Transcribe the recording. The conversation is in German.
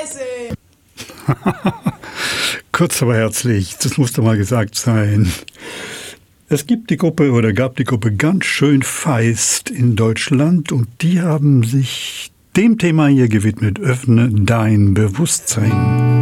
Kurz aber herzlich, das musste mal gesagt sein. Es gibt die Gruppe oder gab die Gruppe Ganz schön Feist in Deutschland und die haben sich dem Thema hier gewidmet: Öffne dein Bewusstsein.